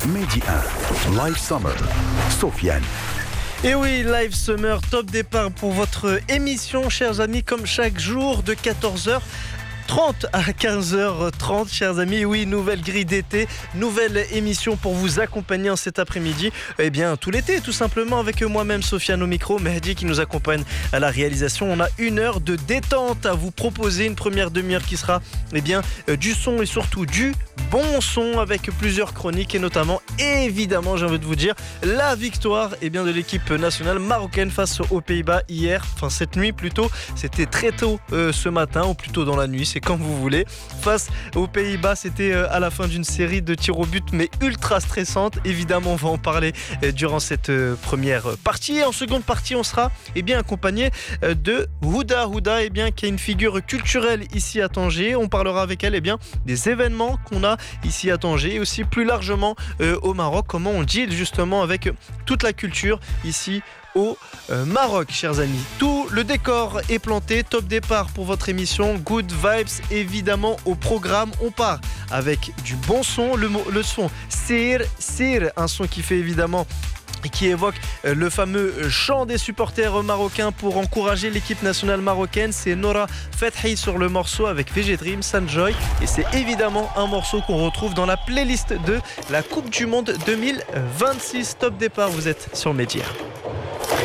Mehdi 1, Live Summer, Sofiane. Et oui, Live Summer, top départ pour votre émission, chers amis, comme chaque jour de 14h30 à 15h30, chers amis. Oui, nouvelle grille d'été, nouvelle émission pour vous accompagner en cet après-midi. Eh bien, tout l'été, tout simplement, avec moi-même, Sofiane au micro, Mehdi qui nous accompagne à la réalisation. On a une heure de détente à vous proposer, une première demi-heure qui sera, eh bien, du son et surtout du bon son avec plusieurs chroniques et notamment, évidemment, j'ai envie de vous dire, la victoire, eh bien, de l'équipe nationale marocaine face aux Pays-Bas hier, enfin cette nuit plutôt. C'était très tôt ce matin ou plutôt dans la nuit. C'est comme vous voulez. Face aux Pays-Bas, c'était à la fin d'une série de tirs au but, mais ultra stressante. Évidemment, on va en parler durant cette première partie. Et en seconde partie, on sera bien accompagné de Houda. Houda, qui est une figure culturelle ici à Tanger. On parlera avec elle des événements qu'on a ici à Tanger et aussi plus largement au Maroc. Comment on deal justement avec toute la culture ici au Maroc, chers amis. Tout le décor est planté, top départ pour votre émission, good vibes évidemment au programme. On part avec du bon son, le son Sir, un son qui fait évidemment qui évoque le fameux chant des supporters marocains pour encourager l'équipe nationale marocaine. C'est Nora Fethi sur le morceau avec VG Dream, Sanjoy, et c'est évidemment un morceau qu'on retrouve dans la playlist de la Coupe du Monde 2026. Top départ, vous êtes sur Média.